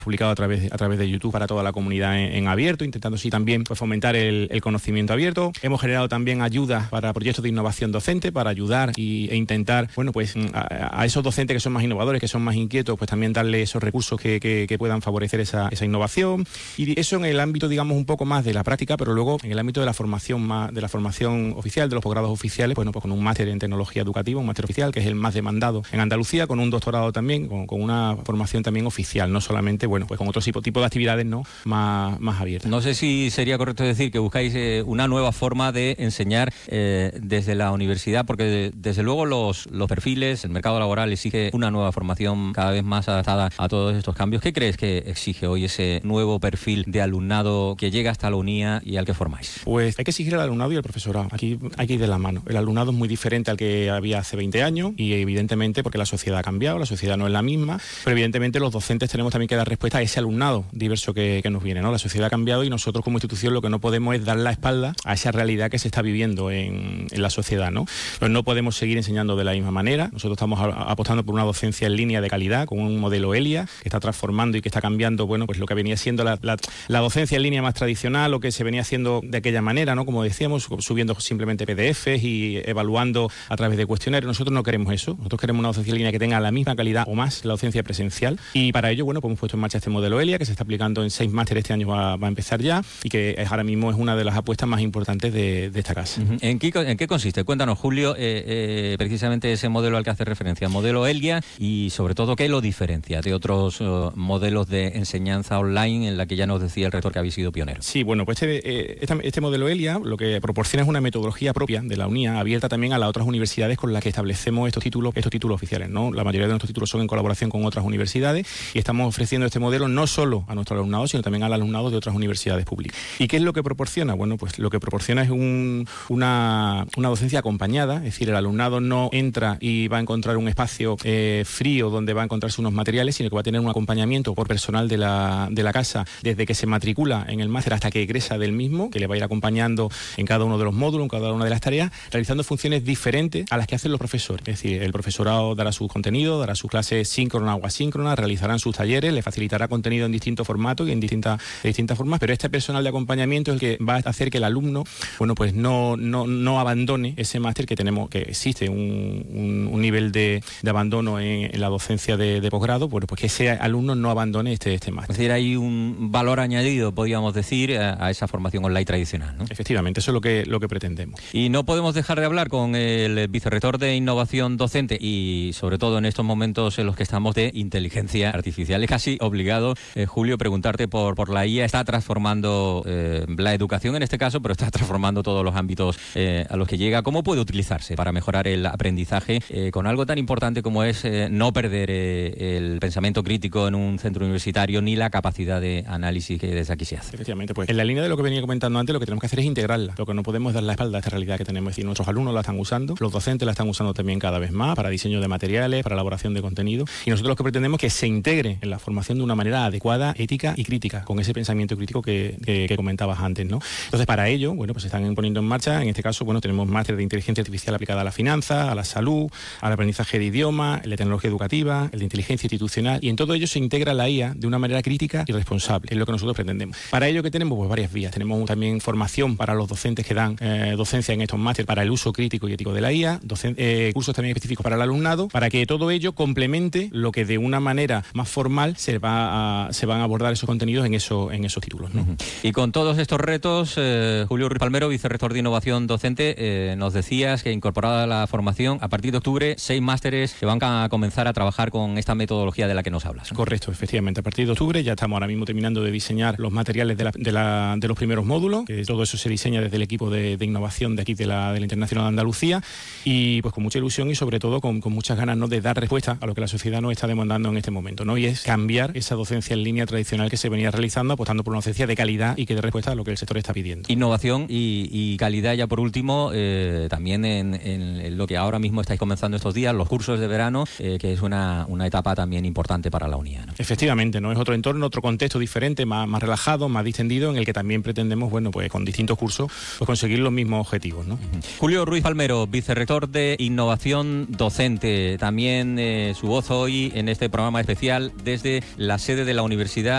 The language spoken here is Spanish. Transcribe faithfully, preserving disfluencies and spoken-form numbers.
publicado a través, a través de YouTube para toda la comunidad en, en abierto, intentando así también pues, fomentar el, el conocimiento abierto. Hemos generado también ayudas para proyectos de innovación docente, para ayudar y, e intentar, bueno, pues a, a esos docentes que son más innovadores, que son más inquietos, pues también darle esos recursos que, que, que puedan favorecer esa, esa innovación. Y eso en el ámbito, digamos, un poco más de la práctica, pero luego en el ámbito de la formación más, de la formación oficial, de los posgrados oficiales, bueno, pues con un máster en tecnología educativa, un máster oficial, que es el más demandado en Andalucía, con un doctorado también, con, con una formación también oficial, no solamente, bueno, pues con otro tipo, tipo de actividades no más, más abiertas. No sé si sería correcto decir que buscáis eh, una nueva forma de enseñar eh, desde la universidad, porque de, desde luego los, los perfiles, el mercado laboral exige una nueva formación cada vez más adaptada a todos estos cambios. ¿Qué crees que exige hoy ese nuevo perfil de alumnado que llega hasta la UNIA y al que formáis? Pues hay que exigir al alumnado y al profesorado. Aquí hay que ir de la mano. El alumnado es muy diferente al que había hace veinte años y evidentemente porque la sociedad ha cambiado, la sociedad no es la misma, pero evidentemente los docentes tenemos también que dar respuesta a ese alumnado diverso que, que nos viene, ¿no? La sociedad ha cambiado y nosotros como institución lo que no podemos es dar la espalda a esa realidad que se está viviendo en, en la sociedad, ¿no? Pues no podemos seguir enseñando de la misma manera. Nosotros estamos a, apostando por una docencia en línea de calidad, con un modelo ELIA que está transformando y que está cambiando, bueno, pues lo que venía siendo la, la, la docencia en línea más tradicional, o que se venía haciendo de aquella manera, ¿no? Como decíamos, subiendo simplemente P D Efes y evaluando a través de cuestionarios. Nosotros no queremos eso. Nosotros queremos una docencia en línea que tenga la misma calidad o más la docencia presencial, y para ello, bueno, pues hemos puesto en marcha este modelo ELIA que se está aplicando en seis másteres, este año va, va a empezar ya, y que es, ahora mismo es una de las apuestas más importantes de, de esta casa. Uh-huh. ¿En qué, ¿En qué consiste? Cuéntanos, Julio, eh, eh, precisamente ese modelo al que hace referencia, modelo ELIA, y sobre todo, ¿qué lo diferencia de otros uh, modelos de enseñanza online en la que ya nos decía el rector que habéis sido pioneros? Sí, bueno, pues este, eh, este, este modelo ELIA lo que proporciona es una metodología propia de la UNIA, abierta también a las otras universidades con las que establecemos estos títulos, estos títulos oficiales, ¿no? La mayoría de nuestros títulos son en colaboración con otras universidades y estamos ofreciendo este modelo no solo a nuestro alumnado, sino también al alumnado de otras universidades públicas. ¿Y qué es lo que proporciona? Bueno, pues lo que proporciona es un, una, una docencia acompañada, es decir, el alumnado no entra y va a encontrar un espacio eh, frío donde va a encontrarse unos materiales, sino que va a tener un acompañamiento por personal de la, de la casa desde que se matricula en el máster hasta que egresa del mismo, que le va a ir acompañando en cada uno de los módulos, en cada una de las tareas, realizando funciones diferentes a las que hacen los profesores. Es decir, el profesorado dará sus contenidos, dará sus clases síncronas o asíncronas, realizarán sus talleres, le facilitará contenido en distintos formatos y en distintas, de distintas formas, pero este personal de acompañamiento es el que va a hacer que el alumno, bueno, pues no, no, no abandone ese máster que tenemos, que existe un, un, un nivel de, de abandono en, en la docencia de, de posgrado, bueno, pues que ese alumno no abandone este, este máster. Es decir, hay un valor añadido, podríamos decir, a, a esa formación online tradicional, ¿no? Efectivamente, eso es lo que, lo que pretendemos. Y no podemos dejar de hablar con el vicerrector de Innovación Docente y, sobre todo, en estos momentos en los que estamos de inteligencia artificial. Es casi obligado, eh, Julio, preguntarte por, por la I A. Está transformando eh, la educación en este caso, pero está transformando todos los ámbitos eh, a los que llega. ¿Cómo puede utilizarse para mejorar el aprendizaje eh, con algo tan importante como es eh, no perder eh, el pensamiento crítico en un centro universitario ni la capacidad de análisis que desde aquí se hace? Efectivamente, pues en la línea de lo que venía comentando antes, lo que tenemos que hacer es integrarla. Lo que no podemos es dar la espalda a esta realidad que tenemos. Es decir, nuestros alumnos la están usando, los docentes la están usando también cada vez más para diseño de materiales, para elaboración de contenido, y nosotros lo que pretendemos es que se integre en la formación de una manera adecuada, ética y crítica, con ese pensamiento crítico que, que, que comentabas antes, ¿no? Entonces, para ello, bueno, pues se están poniendo en marcha, en este caso, bueno, tenemos máster de inteligencia artificial aplicada a la finanza, a la salud, al aprendizaje de idioma, el de tecnología educativa, el de inteligencia institucional, y en todo ello se integra la I A de una manera crítica y responsable, es lo que nosotros pretendemos. Para ello, que tenemos pues varias vías. Tenemos también formación para los docentes que dan eh, docencia en estos másteres para el uso crítico y ético de la I A, docen- eh, cursos también específicos para el alumnado, para que todo ello complemente lo que de una manera más formal se va a, se van a abordar esos contenidos en, eso, en esos títulos, ¿no? Uh-huh. Y con todos estos retos, eh, Julio Ruiz Palmero, vicerrector de Innovación Docente, eh, nos decías que incorporada a la formación, a partir de octubre, seis másteres que van a comenzar a trabajar con esta metodología de la que nos hablas, ¿no? Correcto, efectivamente. A partir de octubre ya estamos ahora mismo terminando de diseñar los materiales de, la, de, la, de los primeros módulos, que todo eso se diseña desde el equipo de, de innovación de aquí de la, de la Internacional de Andalucía, y pues con mucha ilusión y sobre todo con, con muchas ganas, ¿no?, de dar respuesta a lo que la sociedad nos está demandando en este momento, ¿no? Y es cambiar esa docencia en línea tradicional que se venía realizando, apostando por una docencia de calidad y que dé respuesta a lo que el sector está pidiendo. Innovación y, y calidad, ya por último, eh, también en, en lo que ahora mismo estáis comenzando estos días, los cursos de verano, eh, que es una, una etapa también importante para la UNIA, ¿no? Efectivamente, ¿no? Es otro entorno, otro contexto diferente, más, más relajado, más distendido, en el que también pretendemos, bueno, pues con distintos cursos, pues conseguir los mismos objetivos, ¿no? Uh-huh. Julio Ruiz Palmero, vicerrector de Innovación Docente, también eh, su voz hoy en este programa especial desde la sede de la Universidad